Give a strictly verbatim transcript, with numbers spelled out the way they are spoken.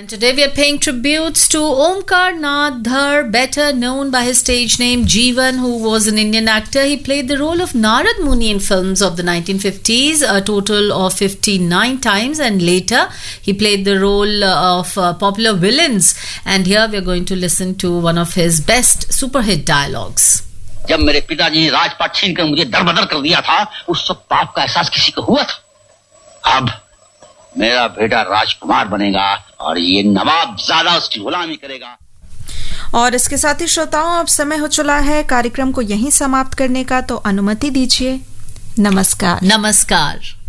And today we are paying tributes to Omkar Nath Dhar, better known by his stage name Jeevan, who was an Indian actor. He played the role of Narad Muni in films of the nineteen fifties, a total of fifty-nine times, and later he played the role of uh, popular villains. And here we are going to listen to one of his best super hit dialogues. जब मेरे पिताजी ने राजपाट छीन कर मुझे दरबदर कर दिया था, उस सब पाप का एहसास किसी को हुआ था? अब मेरा बेटा राजकुमार बनेगा और ये नवाब ज़्यादा उसकी गुलामी करेगा। और इसके साथ ही श्रोताओं, अब समय हो चला है कार्यक्रम को यहीं समाप्त करने का, तो अनुमति दीजिए। नमस्कार। नमस्कार।